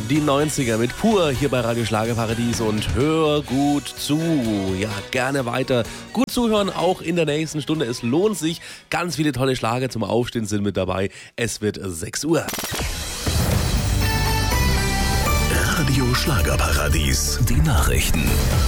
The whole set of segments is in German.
Die 90er mit Pur hier bei Radio Schlagerparadies und hör gut zu. Ja, gerne weiter. Gut zuhören, auch in der nächsten Stunde. Es lohnt sich. Ganz viele tolle Schlager zum Aufstehen sind mit dabei. Es wird 6 Uhr. Radio Schlagerparadies, die Nachrichten.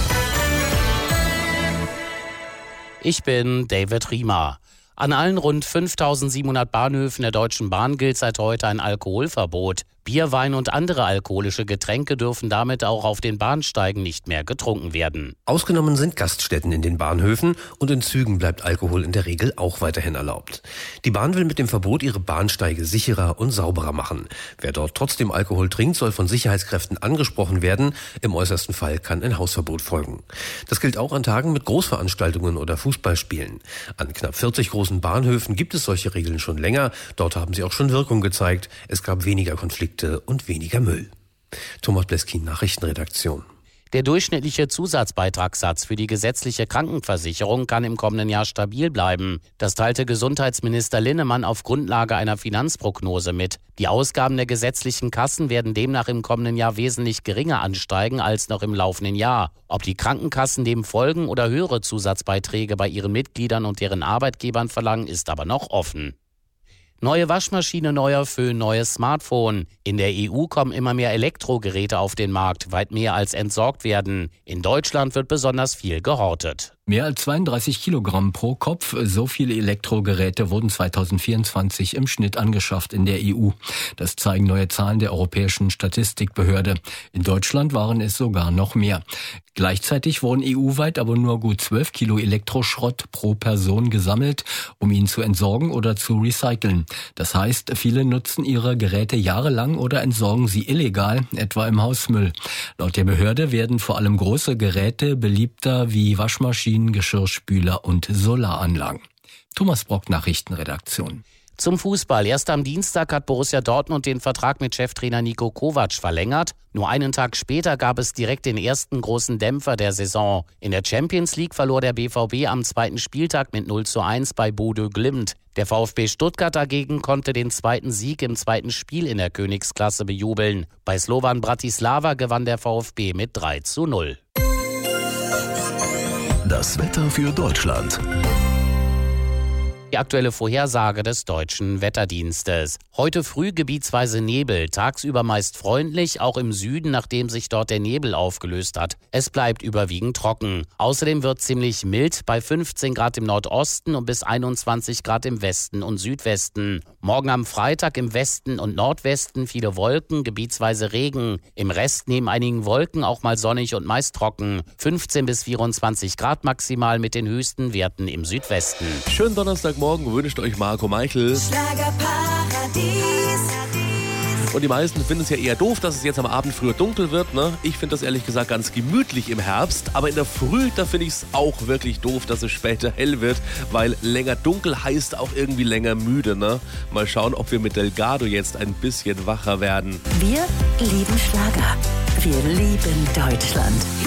Ich bin David Riemer. An allen rund 5.700 Bahnhöfen der Deutschen Bahn gilt seit heute ein Alkoholverbot. Bier, Wein und andere alkoholische Getränke dürfen damit auch auf den Bahnsteigen nicht mehr getrunken werden. Ausgenommen sind Gaststätten in den Bahnhöfen und in Zügen bleibt Alkohol in der Regel auch weiterhin erlaubt. Die Bahn will mit dem Verbot ihre Bahnsteige sicherer und sauberer machen. Wer dort trotzdem Alkohol trinkt, soll von Sicherheitskräften angesprochen werden. Im äußersten Fall kann ein Hausverbot folgen. Das gilt auch an Tagen mit Großveranstaltungen oder Fußballspielen. An knapp 40 großen Bahnhöfen gibt es solche Regeln schon länger. Dort haben sie auch schon Wirkung gezeigt. Es gab weniger Konflikte und weniger Müll. Thomas Bleskin, Nachrichtenredaktion. Der durchschnittliche Zusatzbeitragssatz für die gesetzliche Krankenversicherung kann im kommenden Jahr stabil bleiben. Das teilte Gesundheitsminister Linnemann auf Grundlage einer Finanzprognose mit. Die Ausgaben der gesetzlichen Kassen werden demnach im kommenden Jahr wesentlich geringer ansteigen als noch im laufenden Jahr. Ob die Krankenkassen dem folgen oder höhere Zusatzbeiträge bei ihren Mitgliedern und deren Arbeitgebern verlangen, ist aber noch offen. Neue Waschmaschine, neuer Föhn, neues Smartphone. In der EU kommen immer mehr Elektrogeräte auf den Markt, weit mehr als entsorgt werden. In Deutschland wird besonders viel gehortet. Mehr als 32 Kilogramm pro Kopf, so viele Elektrogeräte wurden 2024 im Schnitt angeschafft in der EU. Das zeigen neue Zahlen der Europäischen Statistikbehörde. In Deutschland waren es sogar noch mehr. Gleichzeitig wurden EU-weit aber nur gut 12 Kilo Elektroschrott pro Person gesammelt, um ihn zu entsorgen oder zu recyceln. Das heißt, viele nutzen ihre Geräte jahrelang oder entsorgen sie illegal, etwa im Hausmüll. Laut der Behörde werden vor allem große Geräte beliebter wie Waschmaschinen, Geschirrspüler und Solaranlagen. Thomas Brock, Nachrichtenredaktion. Zum Fußball. Erst am Dienstag hat Borussia Dortmund den Vertrag mit Cheftrainer Niko Kovac verlängert. Nur einen Tag später gab es direkt den ersten großen Dämpfer der Saison. In der Champions League verlor der BVB am zweiten Spieltag mit 0:1 bei Bodø Glimt. Der VfB Stuttgart dagegen konnte den zweiten Sieg im zweiten Spiel in der Königsklasse bejubeln. Bei Slovan Bratislava gewann der VfB mit 3:0. Das Wetter für Deutschland. Die aktuelle Vorhersage des Deutschen Wetterdienstes. Heute früh gebietsweise Nebel, tagsüber meist freundlich, auch im Süden, nachdem sich dort der Nebel aufgelöst hat. Es bleibt überwiegend trocken. Außerdem wird ziemlich mild bei 15 Grad im Nordosten und bis 21 Grad im Westen und Südwesten. Morgen am Freitag im Westen und Nordwesten viele Wolken, gebietsweise Regen. Im Rest neben einigen Wolken auch mal sonnig und meist trocken. 15 bis 24 Grad maximal mit den höchsten Werten im Südwesten. Schönen Donnerstagmorgen wünscht euch Marco Meichel. Schlagerparadies. Und die meisten finden es ja eher doof, dass es jetzt am Abend früher dunkel wird. Ne? Ich finde das ehrlich gesagt ganz gemütlich im Herbst. Aber in der Früh, da finde ich es auch wirklich doof, dass es später hell wird. Weil länger dunkel heißt auch irgendwie länger müde. Ne? Mal schauen, ob wir mit Delgado jetzt ein bisschen wacher werden. Wir lieben Schlager. Wir lieben Deutschland.